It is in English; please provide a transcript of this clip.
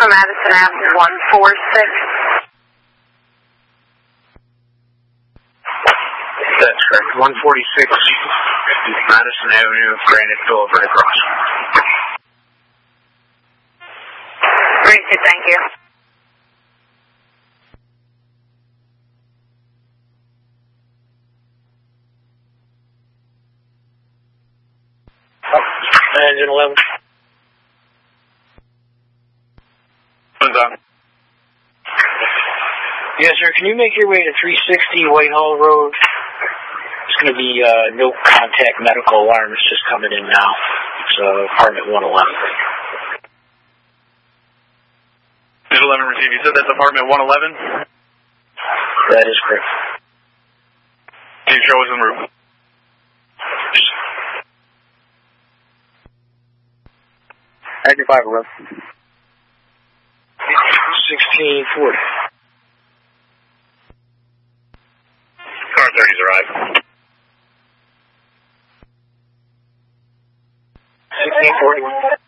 Madison Avenue 146. That's correct. 146 Madison Avenue, Granite Boulevard across. Great, thank you. Engine 11. What's up? Yes, sir. Can you make your way to 360 Whitehall Road? It's going to be no contact medical alarm. It's just coming in now. It's apartment 111. There's 11 received. You said that's apartment 111? That is correct. Can you show us the roof? Agent 511. 1640. Car 30's arrived. 1641.